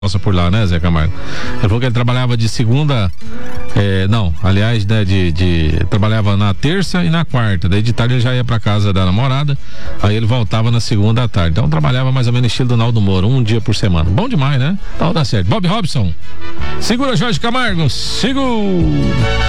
Nossa, por lá, né, Zé Camargo? Ele falou que ele trabalhava de segunda, trabalhava na terça e na quarta, daí de tarde ele já ia pra casa da namorada, aí ele voltava na segunda à tarde, então trabalhava mais ou menos estilo do Naldo Moura, um dia por semana. Bom demais, né? Então dá certo. Bob Robson, segura Jorge Camargo, segura!